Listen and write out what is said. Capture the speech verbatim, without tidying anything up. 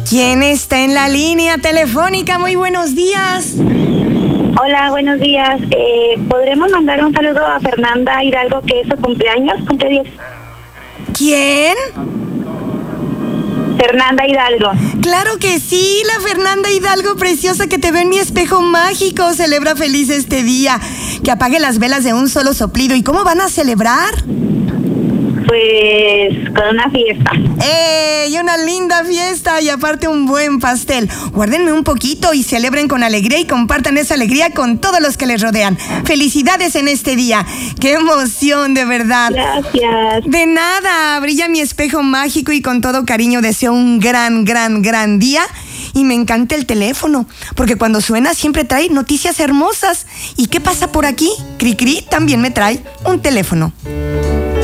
¿Quién está en la línea telefónica? Muy buenos días. Hola, buenos días. Eh, ¿Podremos mandar un saludo a Fernanda Hidalgo, que es su cumpleaños? Cumple diez. ¿Quién? Fernanda Hidalgo. Claro que sí, la Fernanda Hidalgo preciosa que te ve en mi espejo mágico. Celebra feliz este día. Que apague las velas de un solo soplido. ¿Y cómo van a celebrar? Pues con una fiesta. ¡Ey! Una linda fiesta y aparte un buen pastel. Guárdenme un poquito y celebren con alegría y compartan esa alegría con todos los que les rodean. Felicidades en este día. ¡Qué emoción, de verdad! Gracias. De nada, brilla mi espejo mágico y con todo cariño deseo un gran, gran, gran día. Y me encanta el teléfono, porque cuando suena siempre trae noticias hermosas. ¿Y qué pasa por aquí? Cri Cri también me trae un teléfono.